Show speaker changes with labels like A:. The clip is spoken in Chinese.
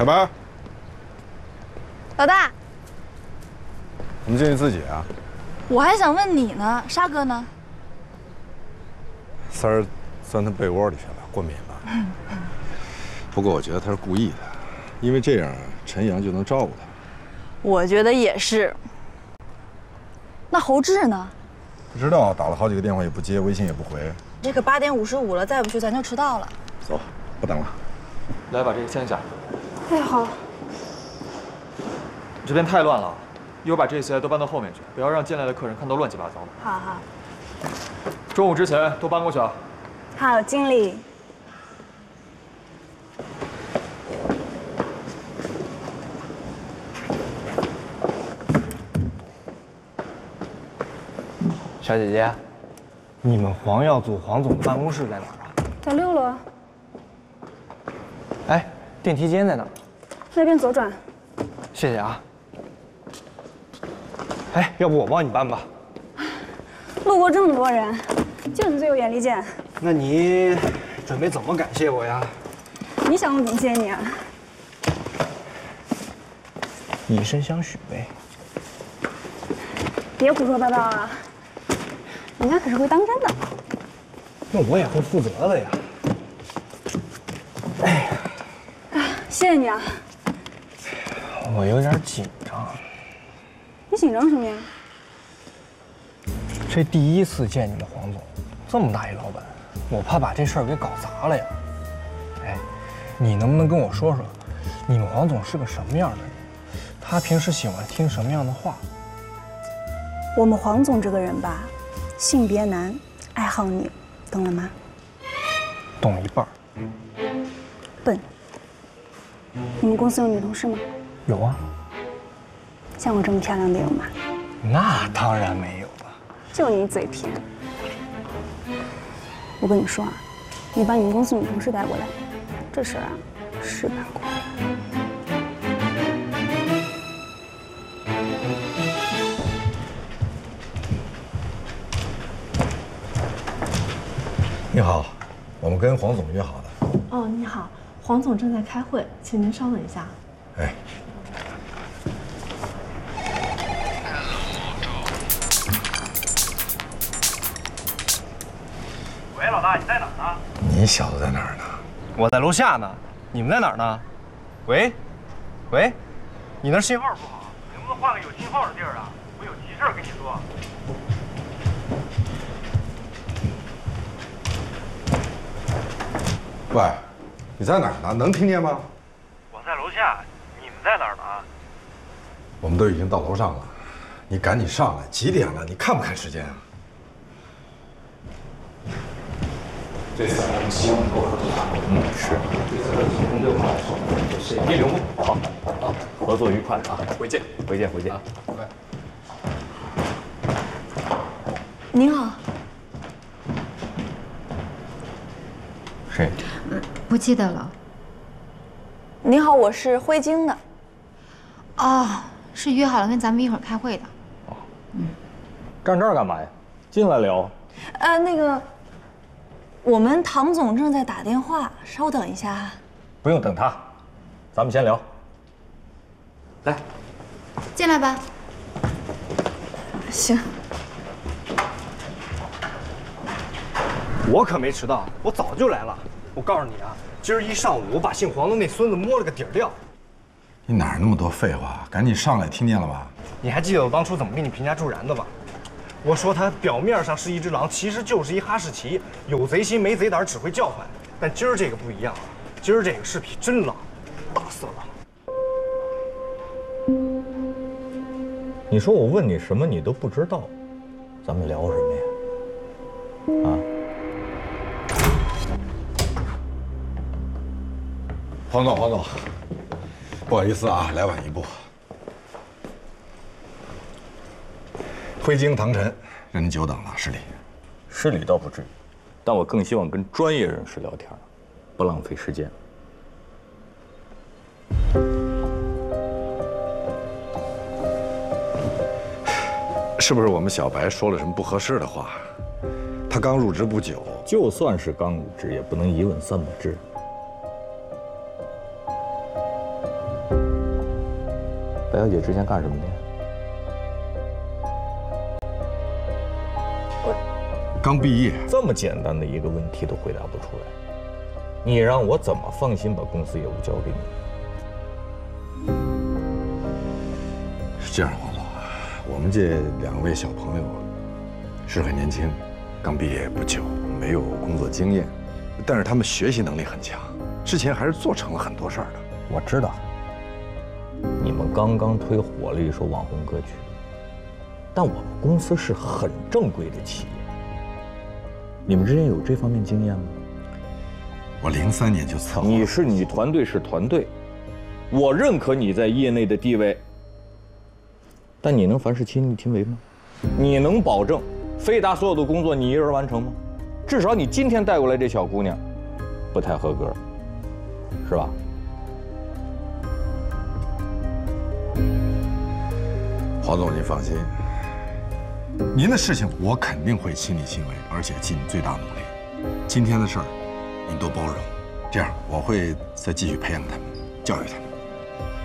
A: 白，
B: 老大，
A: 我们进去自己啊。
B: 我还想问你呢，沙哥呢？
A: 三儿钻他被窝里去了，过敏了。不过我觉得他是故意的，因为这样陈阳就能照顾他。
B: 我觉得也是。那侯志呢？
A: 不知道，打了好几个电话也不接，微信也不回。
B: 这可8点55了，再不去咱就迟到了。
A: 走，不等了。
C: 来，把这个签一下。
B: 哎，好。
C: 这边太乱了，一会儿把这些都搬到后面去，不要让进来的客人看到乱七八糟的。
B: 好好。
C: 中午之前都搬过去啊。
B: 好，经理。
D: 小姐姐，你们黄耀祖黄总办公室在哪儿啊？
E: 在6楼。
D: 哎，电梯间在哪儿？
E: 那边左转。
D: 谢谢啊。哎，要不我帮你搬吧？
E: 路过这么多人，就你最有眼力见。
D: 那你准备怎么感谢我呀？
E: 你想我怎么谢你啊？
D: 以身相许呗。
E: 别胡说八道啊！人家可是会当真的。
D: 那我也会负责的呀。哎呀，
E: 谢谢你啊。
D: 我有点紧张。
E: 你紧张什么呀？
D: 这第一次见你们黄总，这么大一老板，我怕把这事儿给搞砸了呀。哎，你能不能跟我说说，你们黄总是个什么样的人？他平时喜欢听什么样的话？
E: 我们黄总这个人吧，性别男，爱好女，懂了吗？
D: 懂一半。
E: 笨。你们公司有女同事吗？
D: 有啊。
E: 像我这么漂亮的有吗？
D: 那当然没有了。
E: 就你嘴甜。我跟你说啊，你把你们公司女同事带过来，这事儿啊，事半功倍。
A: 你好，我们跟黄总约好的。
F: 哦，你好，黄总正在开会，请您稍等一下。
A: 哎。
G: 喂，老大，你在哪儿呢？
A: 你小子在哪儿呢？
D: 我在楼下呢。你们在哪儿呢？喂，喂，你那信号不好，
G: 能不能换个有信号的地儿啊？我有急事儿跟你说。
A: 喂，你在哪儿呢？能听见吗？
G: 我在楼下，你们在哪儿呢？
A: 我们都已经到楼上了，你赶紧上来。几点了？你看不看时间啊？
C: 这次我们希望能够合作大功。是。这次的从对话来说，是一流步。好，啊，合作愉快啊！回见，回见，回见。
B: 您好。
A: 谁？
H: 不记得了。
B: 您好，我是辉京的。
H: 哦，是约好了跟咱们一会儿开会的。
C: 哦，站这儿干嘛呀？进来聊。
B: 那个，我们唐总正在打电话，稍等一下。
C: 不用等他，咱们先聊。来，
H: 进来吧。
B: 行。
D: 我可没迟到，我早就来了。我告诉你啊，今儿一上午我把姓黄的那孙子摸了个底儿掉。
A: 你哪儿那么多废话？赶紧上来，听见了吧？
D: 你还记得我当初怎么给你评价祝然的吧？我说他表面上是一只狼，其实就是一哈士奇，有贼心没贼胆，只会叫唤。但今儿这个不一样啊，今儿这个是匹真狼，大色狼。
I: 你说我问你什么你都不知道，咱们聊什么呀？啊？
A: 黄总，不好意思啊，来晚一步。辉京、唐晨，让您久等了，失礼。
I: 失礼倒不至于，但我更希望跟专业人士聊天，不浪费时间。
A: 是不是我们小白说了什么不合适的话？他刚入职不久，
I: 就算是刚入职，也不能一问三不知。 白小姐之前干什么的呀？
A: 刚毕业。
I: 这么简单的一个问题都回答不出来，你让我怎么放心把公司业务交给你？
A: 是这样，黄总，我们这2位小朋友是很年轻，刚毕业不久，没有工作经验，但是他们学习能力很强，之前还是做成了很多事儿的。
I: 我知道，你们刚刚推火了一首网红歌曲，但我们公司是很正规的企业。你们之前有这方面经验吗？
A: 我03年就策划。
I: 你是你团队是团队，我认可你在业内的地位，但你能凡事亲力亲为吗？你能保证飞达所有的工作你一人完成吗？至少你今天带过来这小姑娘，不太合格，是吧？
A: 黄总，您放心，您的事情我肯定会亲力亲为，而且尽最大努力。今天的事儿，您多包容。这样，我会再继续培养他们，教育他们。